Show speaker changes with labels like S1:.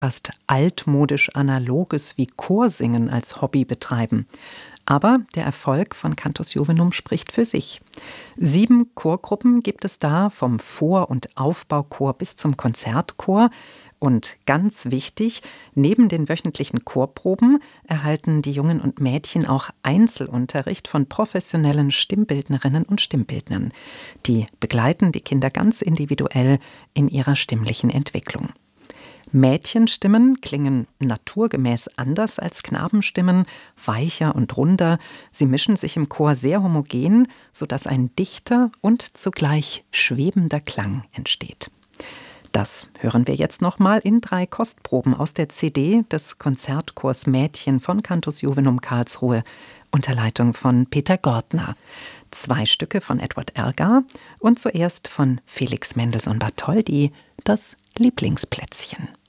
S1: fast altmodisch Analoges wie Chorsingen als Hobby betreiben. Aber der Erfolg von Cantus Jovinum spricht für sich. 7 Chorgruppen gibt es da, vom Vor- und Aufbauchor bis zum Konzertchor. Und ganz wichtig, neben den wöchentlichen Chorproben erhalten die Jungen und Mädchen auch Einzelunterricht von professionellen Stimmbildnerinnen und Stimmbildnern. Die begleiten die Kinder ganz individuell in ihrer stimmlichen Entwicklung. Mädchenstimmen klingen naturgemäß anders als Knabenstimmen, weicher und runder. Sie mischen sich im Chor sehr homogen, sodass ein dichter und zugleich schwebender Klang entsteht. Das hören wir jetzt nochmal in 3 Kostproben aus der CD des Konzertchors Mädchen von Cantus Jovinum Karlsruhe unter Leitung von Peter Gortner. 2 Stücke von Edward Elgar und zuerst von Felix Mendelssohn Bartholdy, das Lieblingsplätzchen.